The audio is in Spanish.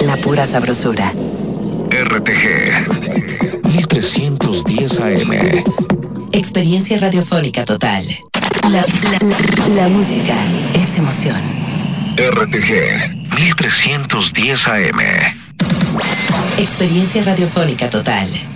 la pura sabrosura. RTG 1310 AM. Experiencia radiofónica total. La música es emoción. RTG 1310 AM. Experiencia radiofónica total.